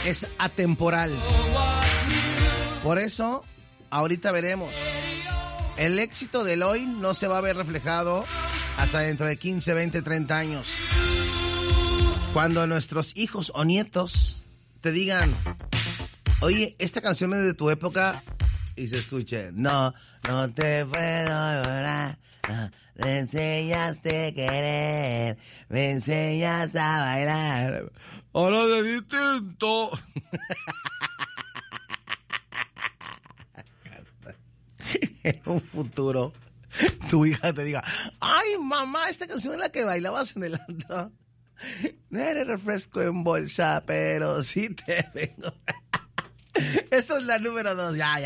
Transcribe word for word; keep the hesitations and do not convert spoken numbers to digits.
es atemporal. Por eso, ahorita veremos. El éxito del hoy no se va a ver reflejado hasta dentro de quince, veinte, treinta años. Cuando nuestros hijos o nietos te digan, oye, esta canción es de tu época, y se escuche, no, no te puedo llorar, no, me enseñaste a querer, me enseñas a bailar, ahora de distinto. En un futuro, tu hija te diga, ay mamá, esta canción es la que bailabas en el antro. No eres refresco en bolsa, pero sí te vengo. Esta es la número dos, ya, ya.